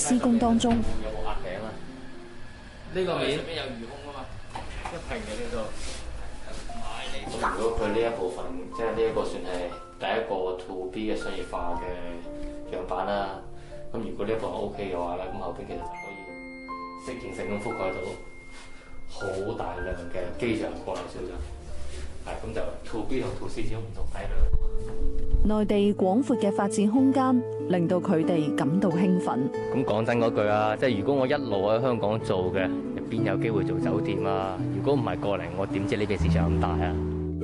施工當中。 有冇壓頸啊？呢個面上面有魚胸啊嘛，一平嘅呢度。咁如果佢呢一部分，即係呢一個算係第一個 to B 嘅商業化嘅樣板啦。咁如果呢一個 OK 嘅話咧，咁後邊其實就可以適應性咁覆蓋到好大量嘅機場過嚟小鎮。係咁就 to B 同 to C 始終唔同體量。 內地廣闊嘅發展空間令到佢哋感到興奮。 咁講真嗰句啊，即係如果我一路喺香港做嘅，邊有機會做酒店啊？如果唔係過嚟，我點知呢邊市場咁大啊？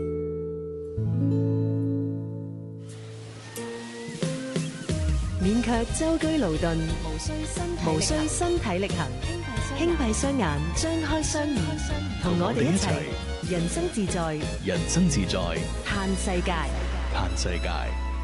免卻舟車勞頓，無需身體力行，輕閉雙眼，張開雙耳，同我哋一齊人生自在， 人生自在， 嘆世界。 嘆世界。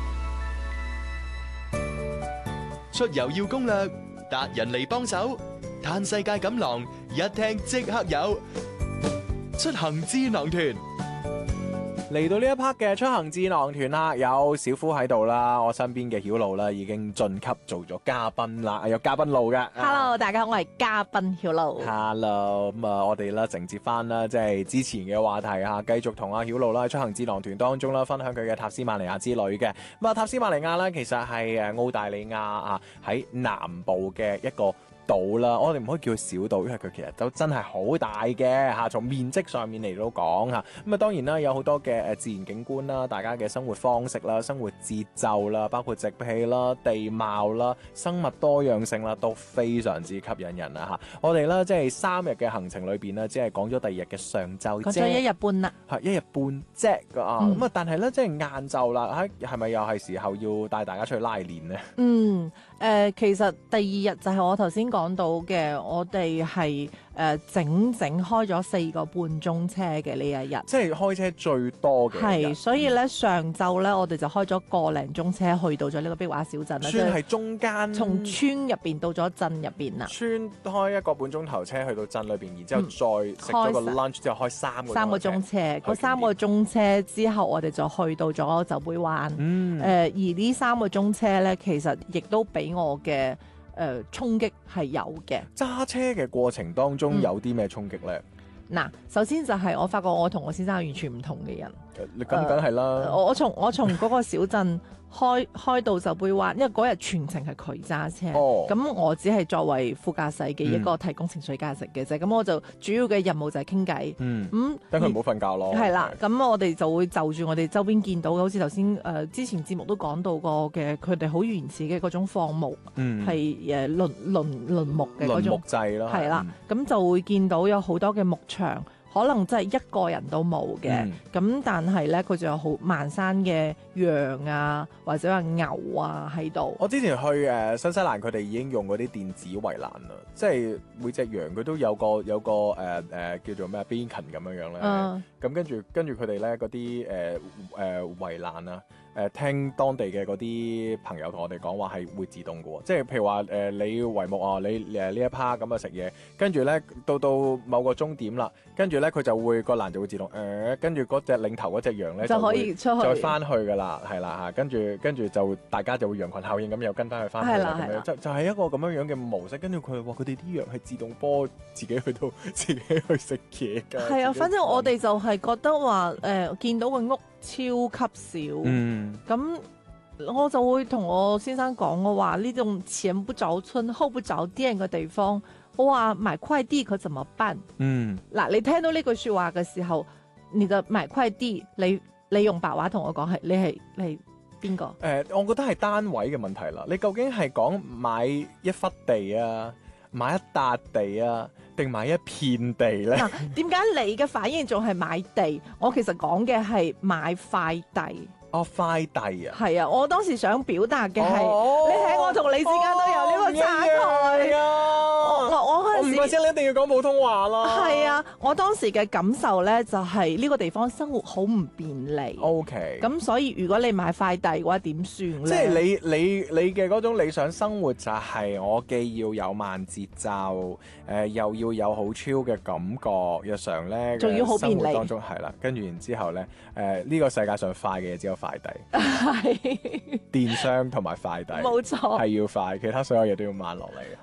出遊要攻略，達人嚟幫手，嘆世界錦囊一聽即刻有。出行智囊團嚟到呢一 part 嘅出行智囊團啦，有小夫喺度啦，我身邊嘅曉露啦已經晉級做咗嘉賓啦，有嘉賓路嘅。 Hello， 大家好，我係嘉賓曉露。 Hello， 咁我哋啦承接翻啦，即係之前嘅話題嚇，繼續同阿曉露啦喺出行智囊團當中啦，分享佢嘅塔斯馬尼亞之旅嘅。咁啊，塔斯馬尼亞咧其實係澳大利亞啊喺南部嘅一個島啦，我哋唔可以叫佢小島，因為佢其實都真係好大嘅嚇，從面積上面嚟到講嚇。咁啊當然啦，有好多嘅自然景觀啦，大家嘅生活方式啦、生活節奏啦，包括植被啦、地貌啦、生物多樣性啦，都非常之吸引人啊嚇。我哋咧即係3日嘅行程裏邊呢，只係講咗第2日嘅上晝啫， 講咗1日半啦， 係1日半啫啊。咁啊，但係咧即係晏晝啦，係咪又係時候要帶大家出去拉練呢？ 其實第2日就係我頭先講到嘅，我哋係整開咗4個半鐘車嘅呢一日， 即係開車最多嘅。 係，所以咧上晝咧我哋就開咗個零鐘車去到咗呢個壁畫小鎮啦， 算係中間， 從村入邊到咗鎮入邊啦。 村開1個半鐘頭車去到鎮裏邊，然之後再食咗個 lunch 之後開3個鐘車。 嗰3個鐘車之後，我哋就去到咗酒杯灣。而呢3個鐘車咧，其實亦都俾我嘅衝擊係有嘅。 揸車嘅過程當中有啲咩衝擊咧？ 嗱，首先就係我發覺我同我先生係完全唔同嘅人。 你咁梗係啦。 我從嗰個小鎮開到酒杯灣，因為嗰日全程係佢揸車，咁我只係作為副駕駛嘅一個提供情緒價值嘅啫。咁我就主要嘅任務就係傾偈。 等佢唔好瞓覺咯。係啦，咁我哋就會就住我哋周邊見到嘅，好似頭先之前節目都講到過嘅，佢哋好原始嘅嗰種放牧，係輪牧嘅嗰種。輪牧制咯。係啦，咁就會見到有好多嘅牧場。可能真係一個人都冇嘅，咁但係咧佢就有好漫山嘅羊啊，或者話牛啊喺度。我之前去新西蘭，佢哋已經用嗰啲電子圍欄啦，即係每隻羊佢都有個叫做咩邊勤咁樣樣咧。咁跟住佢哋咧嗰啲圍欄啊。聽當地嘅嗰啲朋友同我哋講話係會自動嘅喎，即係譬如話你圍牧啊，你呢一 part 咁啊食嘢，跟住咧到某個鐘點啦，跟住咧佢就會個欄就會自動跟住嗰隻領頭嗰隻羊咧就可以出去再翻去㗎啦，係啦嚇，跟住就大家就會羊群效應咁又跟翻去翻去啦咁樣，就係一個咁樣嘅模式。跟住佢話佢哋啲羊係自動波自己去到自己去食嘢㗎。係啊，反正我哋就係覺得話見到個屋超級少，咁我就會同我先生講，我話呢種前不着村後不着店嘅地方，我話買快遞佢怎麼辦？嗱，你聽到呢句説話嘅時候，你就買快遞，你用白話同我講係你係邊個？我覺得係單位嘅問題啦。你究竟係講買一忽地啊，買一笪地啊？定買一片地咧？點解你嘅反應仲係買地？我其實講嘅係買塊地。快遞啊！係啊，我當時想表達嘅係，你睇我同你之間都有呢個差距我嗰陣時，唔怪之你一定要講普通話啦。係啊，我當時嘅感受咧就係呢個地方生活好唔便利。OK，咁所以如果你買快遞嘅話，點算咧？即係你嘅嗰種理想生活就係我既要有慢節奏，又要有好 chill 嘅感覺，日常咧仲要好便利。生活當中係啦，跟住然之後咧，呢個世界上快嘅嘢只有快遞，係電商同埋快遞，冇錯，係要快，其他所有嘢都要慢落嚟。